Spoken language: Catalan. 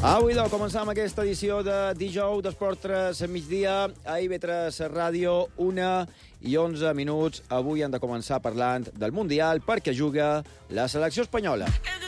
Avui, doncs, començam aquesta edició de dijous d'Esport 3 migdia a IB3 Ràdio, 1:11. Avui hem de començar parlant del Mundial perquè juga la selecció espanyola.